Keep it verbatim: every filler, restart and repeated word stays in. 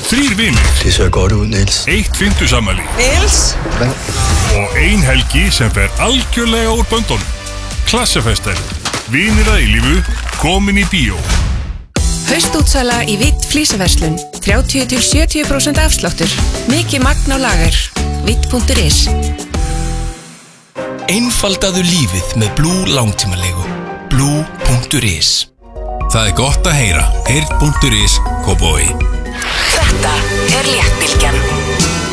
Þrír vinir. Det ser godt ud, Niels. Eitt fimmtugsafmæli. Niels. Og ein helgi sem fer algjörlega úr böndunum. Klassefester. Vinir að eilífu. Komin í bíó. Haustútsala í Vitt flísaverslun. þrjátíu til sjötíu prósent afsláttur. Mikið magn á lager. vitt punktur is. Einfaldaðu lífið með Blue langtímalegu. Blue punktur is. Það er gott að heyra. Heyrn punktur is, Kópavogi. Þetta er Léttbylgjan.